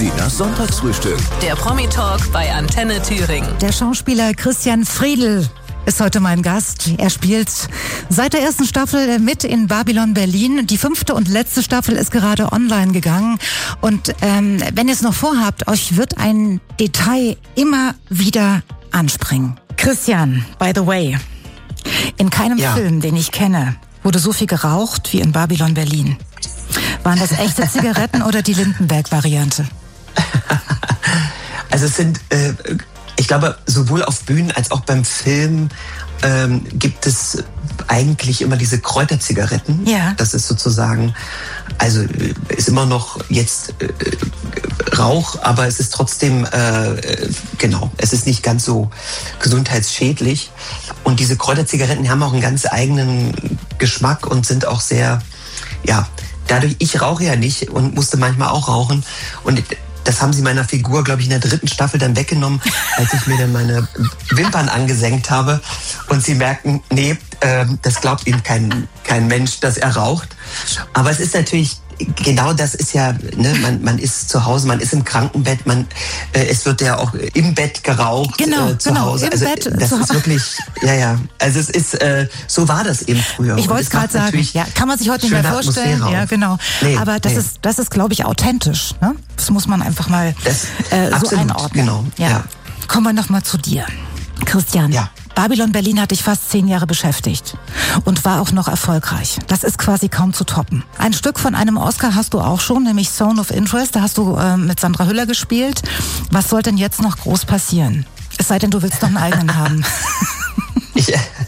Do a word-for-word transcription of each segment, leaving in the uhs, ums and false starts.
Sinas Sonntagsfrühstück. Der Promi-Talk bei Antenne Thüringen. Der Schauspieler Christian Friedl ist heute mein Gast. Er spielt seit der ersten Staffel mit in Babylon Berlin. Die fünfte und letzte Staffel ist gerade online gegangen. Und ähm, wenn ihr es noch vorhabt, euch wird ein Detail immer wieder anspringen. Christian, by the way, in keinem ja. Film, den ich kenne, wurde so viel geraucht wie in Babylon Berlin. Waren das echte Zigaretten oder die Lindenberg-Variante? Also es sind, äh, ich glaube, sowohl auf Bühnen als auch beim Film ähm, gibt es eigentlich immer diese Kräuterzigaretten. Ja. Das ist sozusagen, also ist immer noch jetzt äh, Rauch, aber es ist trotzdem, äh, genau, es ist nicht ganz so gesundheitsschädlich. Und diese Kräuterzigaretten haben auch einen ganz eigenen Geschmack und sind auch sehr, ja, dadurch, ich rauche ja nicht und musste manchmal auch rauchen. Und das haben sie meiner Figur, glaube ich, in der dritten Staffel dann weggenommen, als ich mir dann meine Wimpern angesenkt habe. Und sie merken, nee, äh, das glaubt ihm kein, kein Mensch, dass er raucht. Aber es ist natürlich, genau das ist ja, ne, man, man ist zu Hause, man ist im Krankenbett, man, äh, es wird ja auch im Bett geraucht, genau, äh, zu genau, Hause. Im Also Bett, das zu ist wirklich, ja, ja. Also es ist, äh, so war das eben früher. Ich wollte es gerade sagen, ja, kann man sich heute nicht mehr vorstellen. Ja, genau. Nee, Aber das nee. ist, das ist, glaube ich, authentisch. Ne? Das muss man einfach mal das, äh, so absolut, einordnen. Genau, ja. ja. Kommen wir noch mal zu dir, Christian. Ja. Babylon Berlin hat dich fast zehn Jahre beschäftigt und war auch noch erfolgreich. Das ist quasi kaum zu toppen. Ein Stück von einem Oscar hast du auch schon, nämlich Zone of Interest. Da hast du äh, mit Sandra Hüller gespielt. Was soll denn jetzt noch groß passieren? Es sei denn, du willst noch einen eigenen haben. Ich,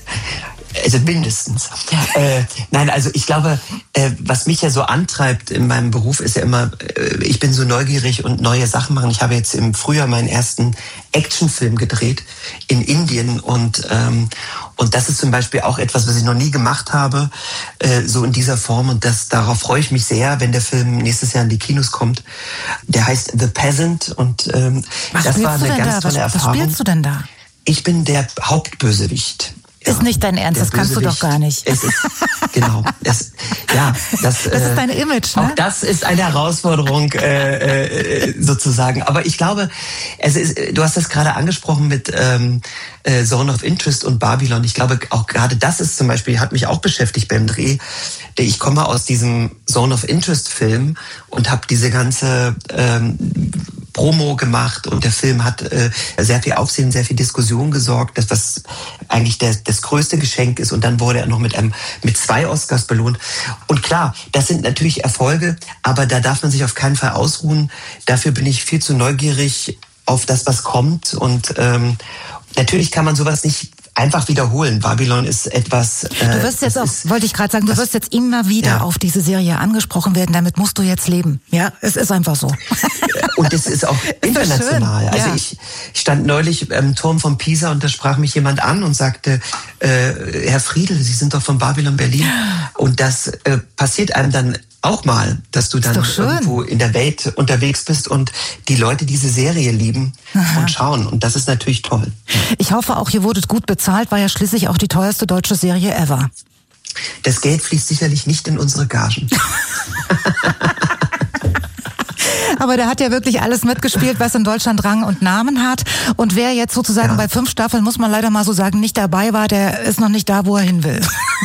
also mindestens. Äh, nein, also ich glaube, äh, was mich ja so antreibt in meinem Beruf ist ja immer, äh, ich bin so neugierig und neue Sachen machen. Ich habe jetzt im Frühjahr meinen ersten Actionfilm gedreht in Indien und ähm, und das ist zum Beispiel auch etwas, was ich noch nie gemacht habe, äh, so in dieser Form. Und das darauf freue ich mich sehr, wenn der Film nächstes Jahr in die Kinos kommt. Der heißt The Peasant und ähm, das war eine ganz tolle was, Erfahrung. Was spielst du denn da? Ich bin der Hauptbösewicht. Ja, ist nicht dein Ernst, das kannst Bösewicht. du doch gar nicht. Es ist, genau. Es, ja, das, das ist dein Image, ne? Auch das ist eine Herausforderung äh, äh, sozusagen. Aber ich glaube, es ist, du hast das gerade angesprochen mit ähm, äh, Zone of Interest und Babylon. Ich glaube, auch gerade das ist zum Beispiel, hat mich auch beschäftigt beim Dreh. Ich komme aus diesem Zone of Interest Film und habe diese ganze ähm, Promo gemacht und der Film hat äh, sehr viel Aufsehen, sehr viel Diskussion gesorgt, das was eigentlich der, das größte Geschenk ist. Und dann wurde er noch mit einem mit zwei Oscars belohnt. Und klar, das sind natürlich Erfolge, aber da darf man sich auf keinen Fall ausruhen. Dafür bin ich viel zu neugierig auf das, was kommt. Und ähm, natürlich kann man sowas nicht einfach wiederholen. Babylon ist etwas... Äh, du wirst jetzt auch, ist, wollte ich gerade sagen, du das, wirst jetzt immer wieder ja. auf diese Serie angesprochen werden. Damit musst du jetzt leben. Ja, es ist einfach so. Und es ist auch international. Ist also ja. ich, ich stand neulich im Turm von Pisa und da sprach mich jemand an und sagte, äh, Herr Friedl, Sie sind doch von Babylon Berlin. Und das äh, passiert einem dann auch mal, dass du dann irgendwo in der Welt unterwegs bist und die Leute diese Serie lieben Aha. und schauen. Und das ist natürlich toll. Ich hoffe auch, ihr wurdet gut bezahlt, war ja schließlich auch die teuerste deutsche Serie ever. Das Geld fließt sicherlich nicht in unsere Gagen. Aber der hat ja wirklich alles mitgespielt, was in Deutschland Rang und Namen hat. Und wer jetzt sozusagen ja. bei fünf Staffeln, muss man leider mal so sagen, nicht dabei war, der ist noch nicht da, wo er hin will.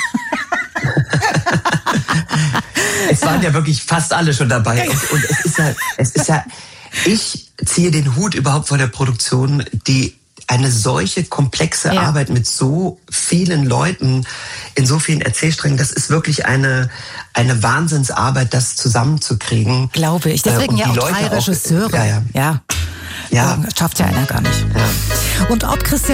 Es waren ja wirklich fast alle schon dabei. Und, und es ist ja, es ist ja, ich ziehe den Hut überhaupt vor der Produktion, die eine solche komplexe ja. Arbeit mit so vielen Leuten in so vielen Erzählsträngen, das ist wirklich eine, eine Wahnsinnsarbeit, das zusammenzukriegen. Glaube ich. Deswegen ja auch Leute drei Regisseure. Auch, ja, ja. ja. ja. Das schafft ja einer gar nicht. Ja. Und ob Christian